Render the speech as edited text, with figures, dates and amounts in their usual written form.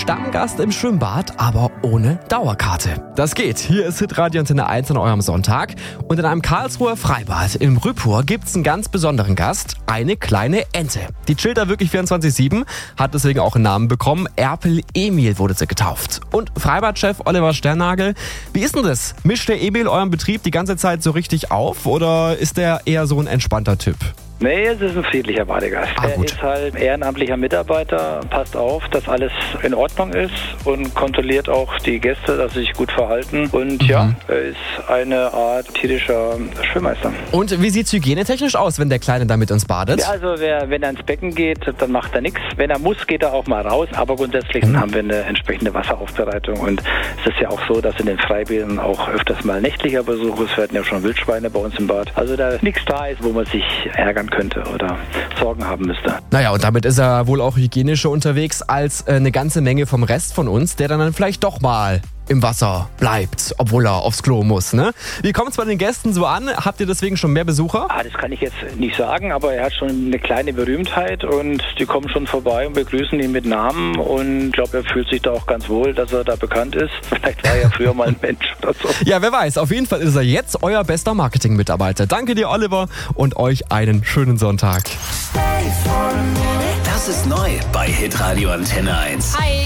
Stammgast im Schwimmbad, aber ohne Dauerkarte. Das geht. Hier ist Hitradio Antenne 1 an eurem Sonntag. Und in einem Karlsruher Freibad im Rüppur gibt's einen ganz besonderen Gast, eine kleine Ente. Die chillt da wirklich 24/7, hat deswegen auch einen Namen bekommen. Erpel Emil wurde sie getauft. Und Freibadchef Oliver Sternagel, wie ist denn das? Mischt der Emil euren Betrieb die ganze Zeit so richtig auf oder ist der eher so ein entspannter Typ? Nee, es ist ein friedlicher Badegast. Er ist halt ehrenamtlicher Mitarbeiter, passt auf, dass alles in Ordnung ist und kontrolliert auch die Gäste, dass sie sich gut verhalten. Und ja, er ist eine Art tierischer Schwimmmeister. Und wie sieht's hygienetechnisch aus, wenn der Kleine da mit uns badet? Ja, also wenn er ins Becken geht, dann macht er nichts. Wenn er muss, geht er auch mal raus. Aber grundsätzlich haben wir eine entsprechende Wasseraufbereitung. Und es ist ja auch so, dass in den Freibädern auch öfters mal nächtlicher Besuch ist. Wir hatten ja schon Wildschweine bei uns im Bad. Also da nichts da ist, wo man sich ärgern könnte oder Sorgen haben müsste. Naja, und damit ist er wohl auch hygienischer unterwegs als eine ganze Menge vom Rest von uns, der dann vielleicht doch mal im Wasser bleibt, obwohl er aufs Klo muss, ne? Wie kommt es bei den Gästen so an? Habt ihr deswegen schon mehr Besucher? Das kann ich jetzt nicht sagen, aber er hat schon eine kleine Berühmtheit und die kommen schon vorbei und begrüßen ihn mit Namen und ich glaube, er fühlt sich da auch ganz wohl, dass er da bekannt ist. Vielleicht war er ja früher mal ein Mensch oder so. Ja, wer weiß. Auf jeden Fall ist er jetzt euer bester Marketing-Mitarbeiter. Danke dir, Oliver, und euch einen schönen Sonntag. Das ist neu bei Hitradio Antenne 1. Hi,